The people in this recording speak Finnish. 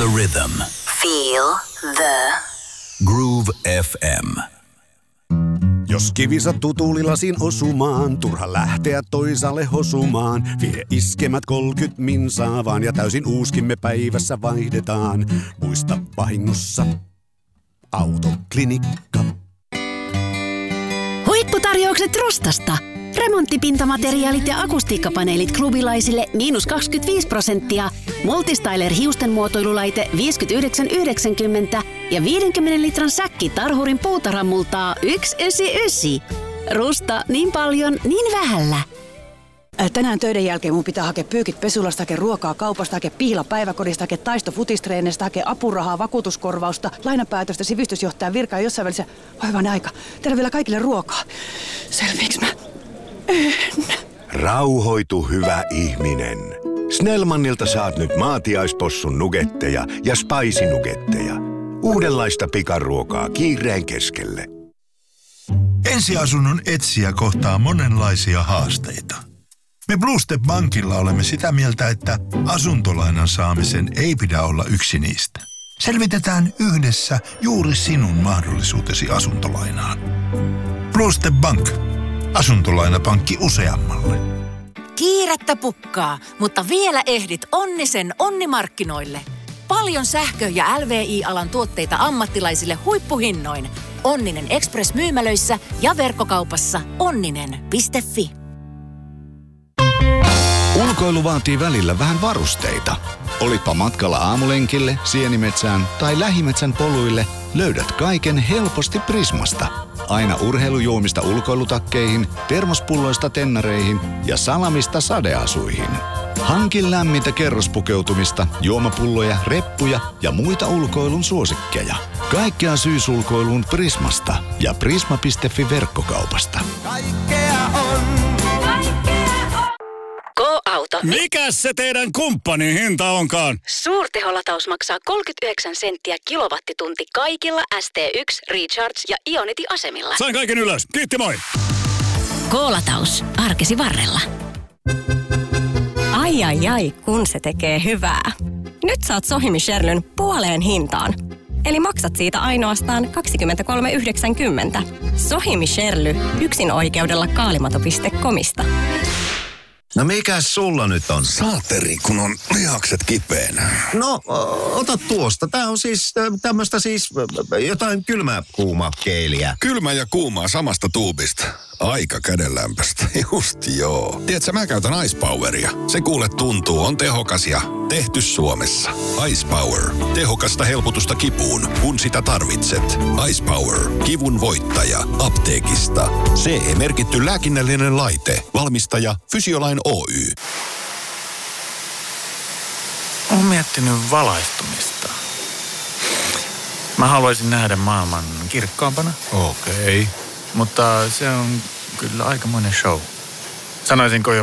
the rhythm. Feel the Groove FM. Jos kivi sattuu tuulilasin osumaan, turha lähteä toisaalle hosumaan. Vie iskemät 30 minsaa vaan ja täysin uuskimme päivässä vaihdetaan. Muista vahingossa Autoklinikka. Huipputarjoukset Rustasta. Remonttipintamateriaalit ja akustiikkapaneelit klubilaisille -25%. Multistyler hiusten muotoilulaite 59,90 ja 50 litran säkki Tarhurin puutarhamultaa 199. Rusta, niin paljon, niin vähällä. Tänään töiden jälkeen mun pitää hakea pyykit pesulasta, hakea ruokaa kaupasta, hakea pihla päiväkodista, hakea taisto futistreenistä, hakea apurahaa, vakuutuskorvausta, lainapäätöstä, sivistysjohtajan virkaa ja jossain välissä hoivan aika. Tehdään vielä kaikille ruokaa. Selviiks mä? Rauhoitu, hyvä ihminen. Snellmanilta saat nyt maatiaispossun nugetteja ja spicy nugetteja. Uudenlaista pikaruokaa kiireen keskelle. Ensiasunnon etsijä kohtaa monenlaisia haasteita. Me Blue Step Bankilla olemme sitä mieltä, että asuntolainan saamisen ei pidä olla yksi niistä. Selvitetään yhdessä juuri sinun mahdollisuutesi asuntolainaan. Blue Step Bank. Asuntolainapankki useammalle. Kiirettä pukkaa, mutta vielä ehdit Onnisen onnimarkkinoille. Paljon sähkö- ja LVI-alan tuotteita ammattilaisille huippuhinnoin. Onninen Express-myymälöissä ja verkkokaupassa onninen.fi. Ulkoilu vaatii välillä vähän varusteita. Olitpa matkalla aamulenkille, sienimetsään tai lähimetsän poluille, löydät kaiken helposti Prismasta. Aina urheilujuomista ulkoilutakkeihin, termospulloista tennareihin ja salamista sadeasuihin. Hankin lämmintä kerrospukeutumista, juomapulloja, reppuja ja muita ulkoilun suosikkeja. Kaikkea syysulkoiluun Prismasta ja prisma.fi verkkokaupasta. Kaikkea on. K-Auto. Mikäs se teidän kumppanin hinta onkaan? Suurteholataus maksaa 39 senttiä kilowattitunti kaikilla ST1, Recharge ja Ionity-asemilla. Sain kaiken ylös. Kiitti, moi! K-Lataus. Arkesi varrella. Ai, kun se tekee hyvää. Nyt saat Sohimi Sherlyn puoleen hintaan. Eli maksat siitä ainoastaan 23,90. Sohimi Sherly, yksin oikeudella kaalimato.comista. No mikäs sulla nyt on? Saateri, kun on lihakset kipeänä. No, ota tuosta. Tää on siis tämmöstä jotain kylmää kuumaa keeliä. Kylmä ja kuumaa samasta tuubista. Aika kädenlämpöstä. Just joo. Tiedätkö, mä käytän Ice Poweria. Se kuule tuntuu, on tehokas ja tehty Suomessa. Ice Power. Tehokasta helpotusta kipuun, kun sitä tarvitset. Ice Power. Kivun voittaja. Apteekista. CE-merkitty lääkinnällinen laite. Valmistaja Fysiolain Oy. Olen miettinyt valaistumista. Mä haluaisin nähdä maailman kirkkaampana. Okei. Mutta se on kyllä aikamoinen show. Sanoisinko jopa